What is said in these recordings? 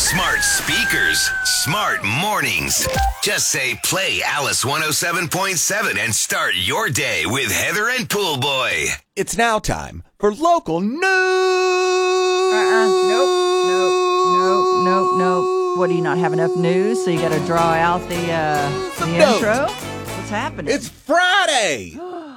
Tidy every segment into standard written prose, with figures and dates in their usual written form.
Smart speakers, smart mornings. Just say play Alice 107.7 and start your day with Heather and Pool Boy. It's now time for local news. Nope. What, do you not have enough news? So you got to draw out the intro? What's happening? It's Friday.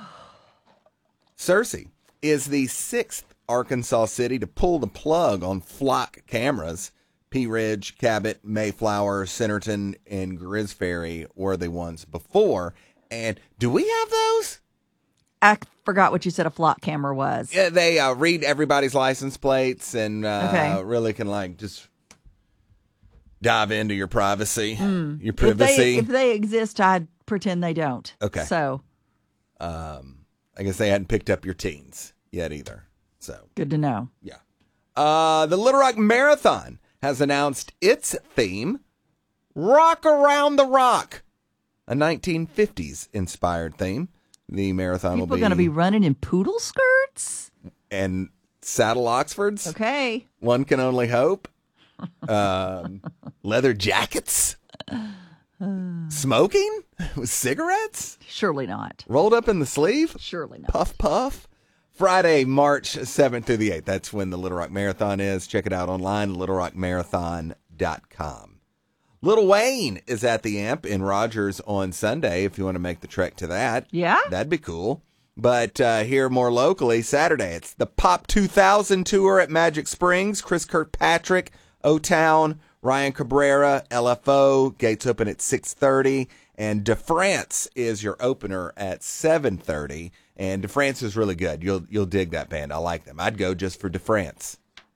Searcy is the 6th Arkansas city to pull the plug on flock cameras. Pea Ridge, Cabot, Mayflower, Centerton, and Grizz Ferry were the ones before. And do we have those? I forgot what you said a flock camera was. Yeah, they read everybody's license plates and really can just dive into your privacy, your privacy. If they exist, I'd pretend they don't. Okay. So, I guess they hadn't picked up your teens yet either. So good to know. Yeah. The Little Rock Marathon has announced its theme, Rock Around the Rock, a 1950s inspired theme. The marathon will be... People going to be running in poodle skirts? And saddle Oxfords. Okay. One can only hope. Leather jackets. Smoking with cigarettes? Surely not. Rolled up in the sleeve? Surely not. Puff, puff. Friday, March 7th through the 8th. That's when the Little Rock Marathon is. Check it out online, littlerockmarathon.com. Lil Wayne is at the Amp in Rogers on Sunday if you want to make the trek to that. Yeah? That'd be cool. But here more locally, Saturday, it's the Pop 2000 tour at Magic Springs. Chris Kirkpatrick, O-Town, Ryan Cabrera, LFO. Gates open at 6:30. And DeFrance is your opener at 7:30. And DeFrance is really good. You'll dig that band. I like them. I'd go just for DeFrance.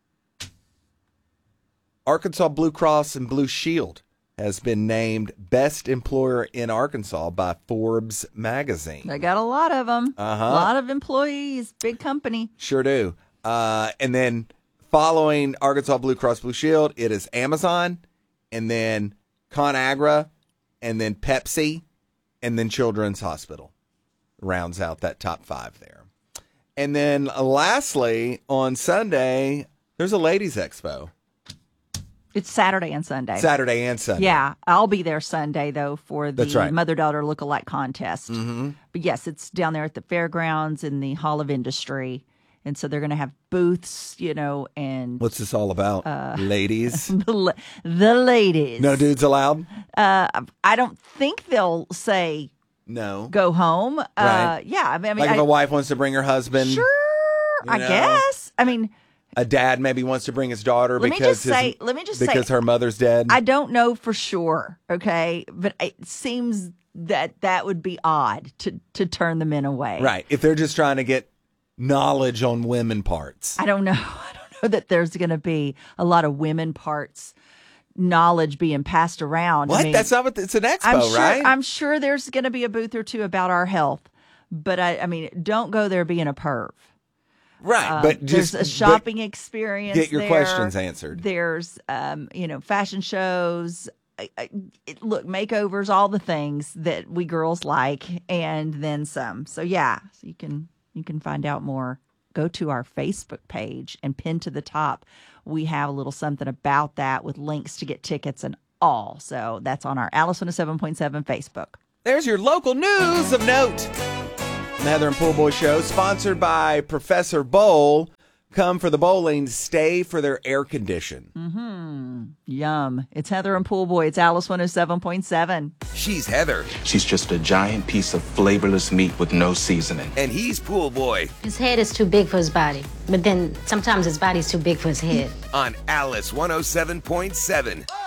Arkansas Blue Cross and Blue Shield has been named Best Employer in Arkansas by Forbes magazine. They got a lot of them. Uh-huh. A lot of employees. Big company. Sure do. And then following Arkansas Blue Cross Blue Shield, it is Amazon, and then ConAgra, and then Pepsi, and then Children's Hospital. Rounds out that top 5 there. And then lastly, on Sunday, there's a ladies' expo. It's Saturday and Sunday. Saturday and Sunday. Yeah, I'll be there Sunday, though, for the That's right. mother-daughter lookalike contest. Mm-hmm. But yes, it's down there at the fairgrounds in the Hall of Industry. And so they're going to have booths, and... What's this all about? Ladies? the ladies. No dudes allowed? I don't think they'll say... No. Go home. Right. Yeah. I mean, like if a wife wants to bring her husband. Sure. I guess. I mean, a dad maybe wants to bring his daughter because her mother's dead. I don't know for sure. Okay. But it seems that would be odd to turn the men away. Right. If they're just trying to get knowledge on women parts. I don't know. I don't know that there's going to be a lot of women parts knowledge being passed around. What? I mean, that's not what it's an expo, right? I'm sure there's going to be a booth or two about our health, but I mean, don't go there being a perv. Right, but just there's a shopping experience. Get your there. questions answered. There's, fashion shows. Look, makeovers, all the things that we girls like, and then some. So yeah, so you can find out more. Go to our Facebook page and pin to the top. We have a little something about that with links to get tickets and all. So that's on our Alice 107.7 Facebook. There's your local news of note. The Heather and Pool Boy Show, sponsored by Professor Bowl. Come for the bowling, stay for their air condition. Yum. It's Heather and Pool Boy. It's Alice 107.7. She's Heather. She's just a giant piece of flavorless meat with no seasoning. And he's Pool Boy. His head is too big for his body, but then sometimes his body's too big for his head. On Alice 107.7.